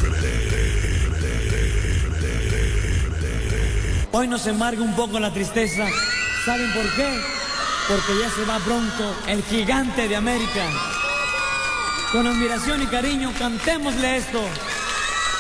Hoy nos embarga un poco la tristeza. ¿Saben por qué? Porque ya se va pronto el gigante de América. Con admiración y cariño, cantémosle esto.